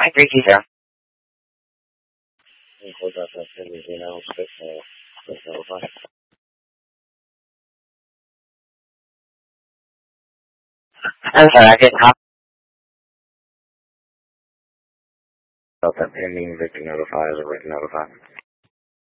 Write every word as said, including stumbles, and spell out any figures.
five three two zero. Hold that for a minute, you know, but, uh, let's notify. I'm sorry, I didn't hop. About that pending, Victor notify, as a written notify.